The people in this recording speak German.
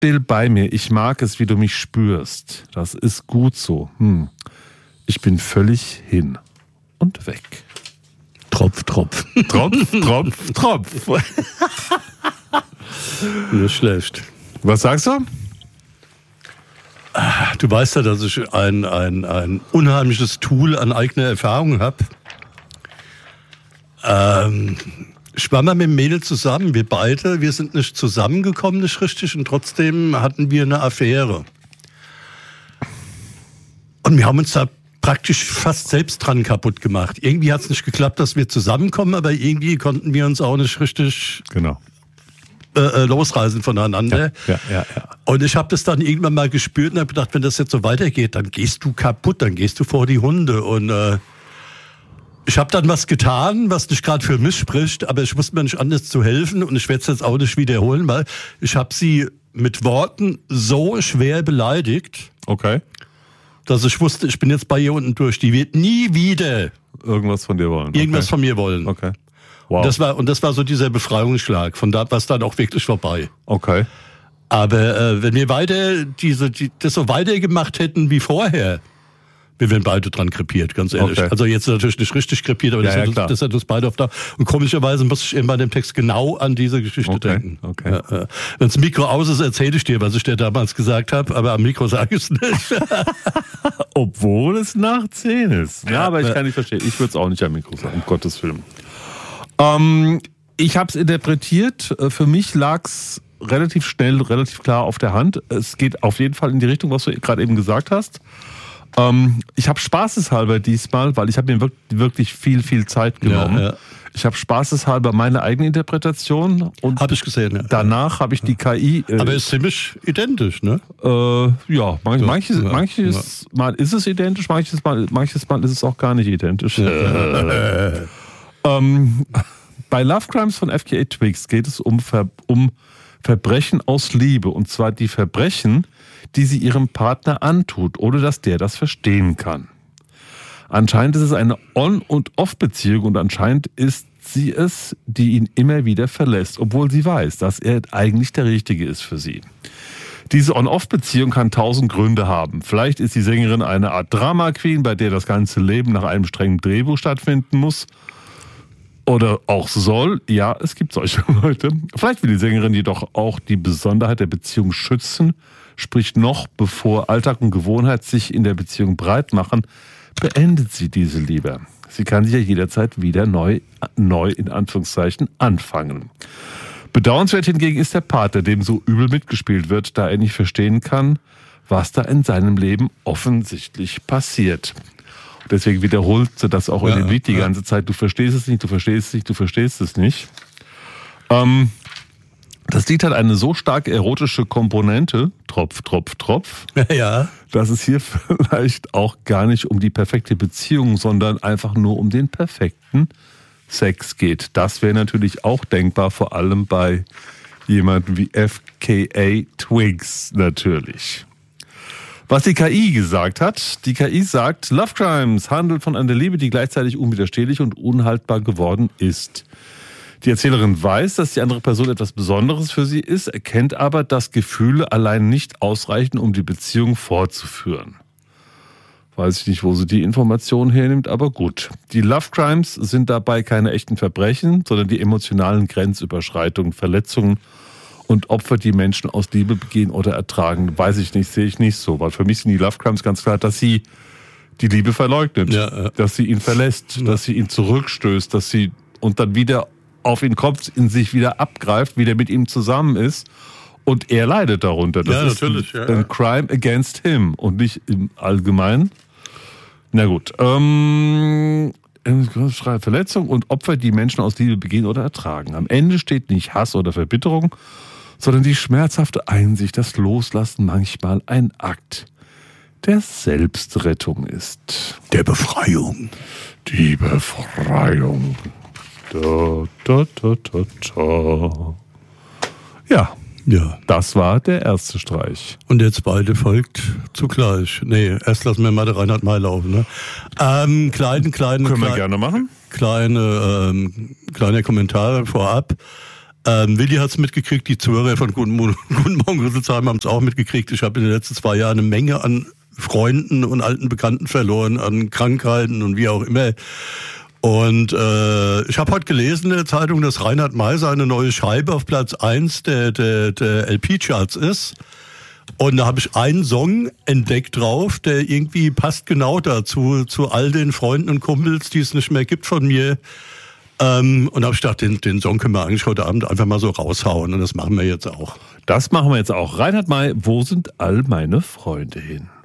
still bei mir. Ich mag es, wie du mich spürst. Das ist gut so. Ich bin völlig hin und weg. Tropf, Tropf. Tropf, Tropf, Tropf. Nicht schlecht. Was sagst du? Du weißt ja, dass ich ein unheimliches Tool an eigener Erfahrung habe. Ich war mal mit dem Mädel zusammen, wir sind nicht zusammengekommen, nicht richtig, und trotzdem hatten wir eine Affäre. Und wir haben uns da praktisch fast selbst dran kaputt gemacht. Irgendwie hat es nicht geklappt, dass wir zusammenkommen, aber irgendwie konnten wir uns auch nicht richtig losreißen voneinander. Ja. Und ich habe das dann irgendwann mal gespürt und habe gedacht, wenn das jetzt so weitergeht, dann gehst du kaputt, dann gehst du vor die Hunde. Und ich habe dann was getan, was nicht gerade für mich spricht, aber ich wusste mir nicht anders zu helfen und ich werde es jetzt auch nicht wiederholen, weil ich habe sie mit Worten so schwer beleidigt, Okay. dass ich wusste, ich bin jetzt bei ihr unten durch. Die wird nie wieder Irgendwas von dir wollen. irgendwas von mir wollen. Okay. Wow. Das war so dieser Befreiungsschlag. Von da war es dann auch wirklich vorbei. Okay. Aber wenn wir weiter das so weitergemacht hätten wie vorher, wir wären beide dran krepiert, ganz ehrlich. Okay. Also jetzt natürlich nicht richtig krepiert, aber das hat uns beide auf da. Und komischerweise muss ich eben bei dem Text genau an diese Geschichte denken. Okay. Ja. Wenn das Mikro aus ist, erzähle ich dir, was ich dir damals gesagt habe, aber am Mikro sage ich es nicht. Obwohl es nach 10 ist. Ja, aber ich kann nicht verstehen. Ich würde es auch nicht am Mikro sagen, um Gottes Willen. Ich habe es interpretiert. Für mich lag es relativ schnell, relativ klar auf der Hand. Es geht auf jeden Fall in die Richtung, was du gerade eben gesagt hast. Ich habe spaßeshalber diesmal, weil ich habe mir wirklich viel Zeit genommen. Ja. Ich habe spaßeshalber meine eigene Interpretation und habe ich gesehen. Ja. Danach habe ich die KI. Aber ist ziemlich identisch, ne? Ja, manches Mal ist es identisch, manches Mal ist es auch gar nicht identisch. Bei Love Crimes von FKA Twigs geht es um Verbrechen aus Liebe, und zwar die Verbrechen, die sie ihrem Partner antut, ohne dass der das verstehen kann. Anscheinend ist es eine On- und Off-Beziehung und anscheinend ist sie es, die ihn immer wieder verlässt, obwohl sie weiß, dass er eigentlich der Richtige ist für sie. Diese On-Off-Beziehung kann 1000 Gründe haben. Vielleicht ist die Sängerin eine Art Drama-Queen, bei der das ganze Leben nach einem strengen Drehbuch stattfinden muss. Oder auch soll. Ja, es gibt solche Leute. Vielleicht will die Sängerin jedoch auch die Besonderheit der Beziehung schützen, sprich noch bevor Alltag und Gewohnheit sich in der Beziehung breit machen, beendet sie diese lieber. Sie kann sich ja jederzeit wieder neu in Anführungszeichen anfangen. Bedauernswert hingegen ist der Partner, dem so übel mitgespielt wird, da er nicht verstehen kann, was da in seinem Leben offensichtlich passiert. Deswegen wiederholt sie das auch in dem Lied die ganze Zeit. Du verstehst es nicht, du verstehst es nicht, du verstehst es nicht. Das Lied hat eine so starke erotische Komponente, Tropf, Tropf, Tropf, dass es hier vielleicht auch gar nicht um die perfekte Beziehung, sondern einfach nur um den perfekten Sex geht. Das wäre natürlich auch denkbar, vor allem bei jemandem wie FKA Twigs natürlich. Was die KI gesagt hat, die KI sagt, Love Crimes handelt von einer Liebe, die gleichzeitig unwiderstehlich und unhaltbar geworden ist. Die Erzählerin weiß, dass die andere Person etwas Besonderes für sie ist, erkennt aber, dass Gefühle allein nicht ausreichen, um die Beziehung fortzuführen. Weiß ich nicht, wo sie die Information hernimmt, aber gut. Die Love Crimes sind dabei keine echten Verbrechen, sondern die emotionalen Grenzüberschreitungen, Verletzungen und Opfer, die Menschen aus Liebe begehen oder ertragen. Weiß ich nicht, sehe ich nicht so. Weil für mich sind die Love Crimes ganz klar, dass sie die Liebe verleugnet, dass sie ihn verlässt, dass sie ihn zurückstößt, dass sie und dann wieder auf ihn kommt, in sich wieder abgreift, wieder mit ihm zusammen ist und er leidet darunter. Das ist natürlich ein Crime against him und nicht im Allgemeinen. Na gut. Verletzung und Opfer, die Menschen aus Liebe begehen oder ertragen. Am Ende steht nicht Hass oder Verbitterung, sondern die schmerzhafte Einsicht, dass Loslassen manchmal ein Akt der Selbstrettung ist. Der Befreiung. Die Befreiung. Da, da, da, da, da. Ja, das war der erste Streich. Und der zweite folgt zugleich. Nee, erst lassen wir mal den Reinhard May laufen. Ne? Können wir gerne machen. Kleiner Kommentar vorab. Willi hat es mitgekriegt, die Zuhörer von Guten Morgen Rüsselsheim haben es auch mitgekriegt. Ich habe in den letzten 2 Jahren eine Menge an Freunden und alten Bekannten verloren, an Krankheiten und wie auch immer. Und ich habe heute gelesen in der Zeitung, dass Reinhard May seine neue Scheibe auf Platz 1 der LP-Charts ist. Und da habe ich einen Song entdeckt drauf, der irgendwie passt genau dazu, zu all den Freunden und Kumpels, die es nicht mehr gibt von mir. Und da habe ich gedacht, den Song können wir eigentlich heute Abend einfach mal so raushauen. Und das machen wir jetzt auch. Das machen wir jetzt auch. Reinhard May, wo sind all meine Freunde hin?